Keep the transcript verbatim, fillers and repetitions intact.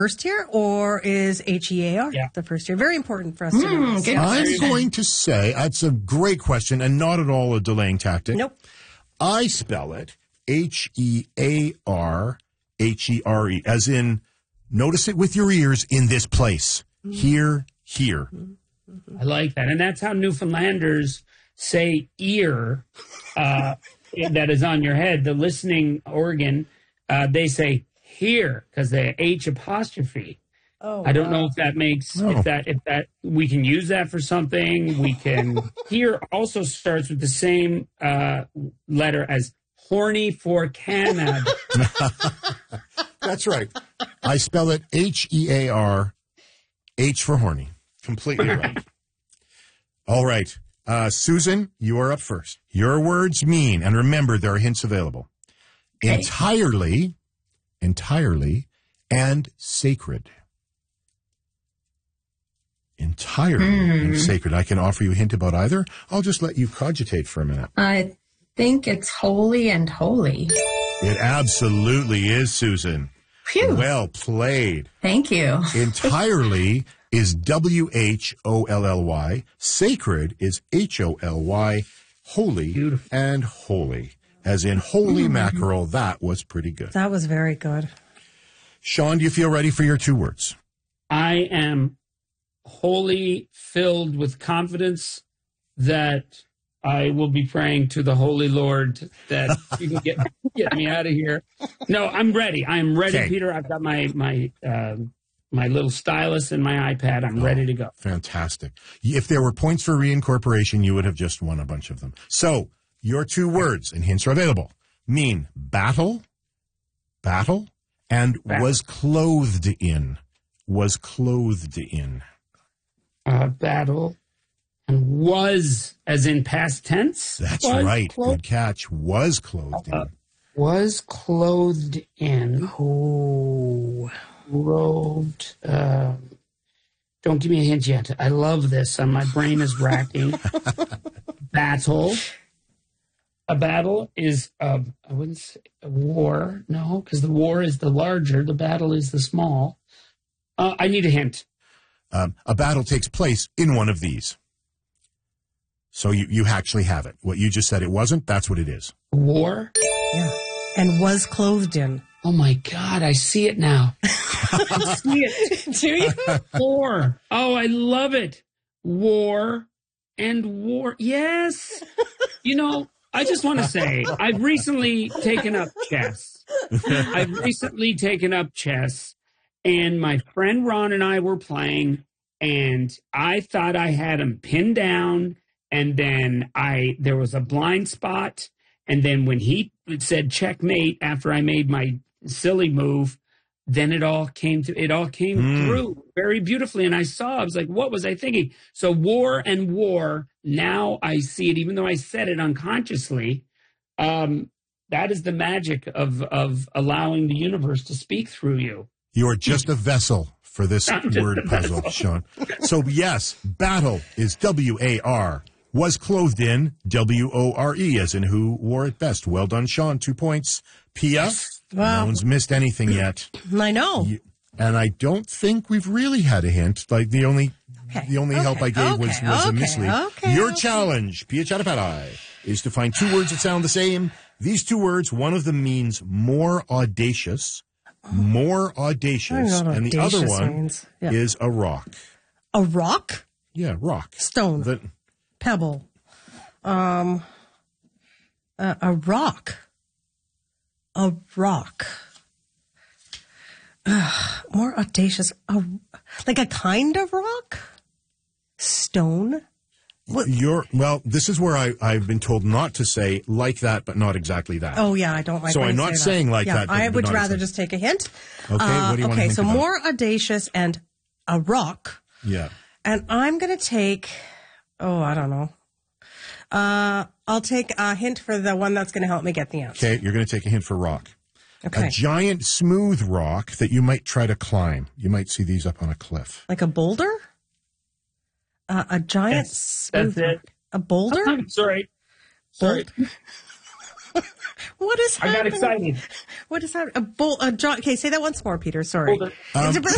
first tier, or is H E A R yeah. the first tier? Very important for us to know. Mm, I'm going to say, that's a great question and not at all a delaying tactic. Nope. I spell it H E A R H E R E, as in, notice it with your ears in this place. Mm-hmm. Here, here. Mm-hmm. I like that. And that's how Newfoundlanders say ear, uh, that is on your head, the listening organ. Uh, they say here because they H apostrophe. Oh, I don't wow. know if that makes no. if that if that we can use that for something. We can. Here also starts with the same uh, letter as horny for Canada. That's right. I spell it H E A R, H for horny. Completely right. All right. Uh, Susan, you are up first. Your words mean, and remember, there are hints available, okay. entirely, entirely, and sacred. Entirely mm. and sacred. I can offer you a hint about either. I'll just let you cogitate for a minute. I think it's holy and holy. It absolutely is, Susan. Phew. Well played. Thank you. Entirely is W H O L L Y. Sacred is H O L Y. Holy Beautiful. And holy. As in holy mm. mackerel. That was pretty good. That was very good. Sean, do you feel ready for your two words? I am wholly filled with confidence that I will be praying to the Holy Lord that you can get get me out of here. No, I'm ready. I'm ready, okay. Peter. I've got my my uh, my little stylus and my iPad. I'm oh, ready to go. Fantastic. If there were points for reincorporation, you would have just won a bunch of them. So your two words, and hints are available, mean battle, battle, and battle. was clothed in. Was clothed in. Uh, battle. And was, as in past tense? That's was right. Clothed? Good catch. Was clothed in. Uh, was clothed in. Oh. Robed. Uh, don't give me a hint yet. I love this. Uh, my brain is racking. Battle. A battle is, uh, I wouldn't say a war. No, because the war is the larger. The battle is the small. Uh, I need a hint. Um, a battle takes place in one of these. So you, you actually have it. What you just said it wasn't, that's what it is. War? Yeah. And was clothed in. Oh, my God. I see it now. I see it. Do you? War. Oh, I love it. War and war. Yes. You know, I just want to say, I've recently taken up chess. I've recently taken up chess. And my friend Ron and I were playing, and I thought I had him pinned down. And then I there was a blind spot. And then when he said checkmate after I made my silly move, then it all came to it all came mm. through very beautifully. And I saw, I was like, what was I thinking? So war and war. Now I see it, even though I said it unconsciously. Um, that is the magic of of allowing the universe to speak through you. You are just a vessel for this word puzzle, Sean. So, yes, battle is W A R. Was clothed in, W O R E, as in who wore it best. Well done, Sean. Two points. Pia, wow. No one's missed anything yet. I know. You, and I don't think we've really had a hint. Like, the only okay. the only okay. help I gave okay. was, was okay. a mislead. Okay. Your okay. challenge, Pia Chattopadhyay, is to find two words that sound the same. These two words, one of them means more audacious. More audacious, and the other one yeah. is a rock. A rock? Yeah, rock. Stone. The, Pebble. Um, uh, a rock. A rock. Uh, more audacious. A, like a kind of rock? Stone? What? You're, well, this is where I, I've been told not to say like that, but not exactly that. Oh, yeah, I don't like So when I'm you not say saying that. like yeah, that. But, I would but rather just take a hint. Okay, uh, what do you want okay, to think so about? more audacious and a rock. Yeah. And I'm going to take, oh, I don't know. Uh, I'll take a hint for the one that's going to help me get the answer. Okay, you're going to take a hint for rock. Okay. A giant smooth rock that you might try to climb. You might see these up on a cliff. Like a boulder? Uh, a giant that's, smooth that's rock. A boulder? I'm sorry. Sorry. What is happening? I got excited. What is that? A bowl? A jo- okay, say that once more, Peter. Sorry. Boulder. Um,